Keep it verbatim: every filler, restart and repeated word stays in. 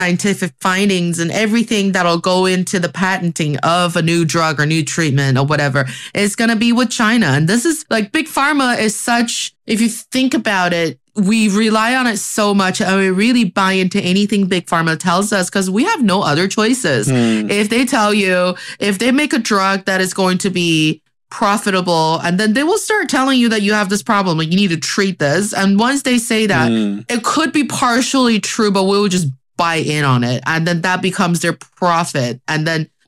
scientific findings and everything that'll go into the patenting of a new drug or new treatment or whatever is going to be with China. And this is like big pharma is such, if you think about it, we rely on it so much and we really buy into anything big pharma tells us because we have no other choices. Mm. If they tell you, if they make a drug that is going to be profitable, and then they will start telling you that you have this problem and you need to treat this. And once they say that, mm. it could be partially true, but we will just buy in on it. And then that becomes their profit. And then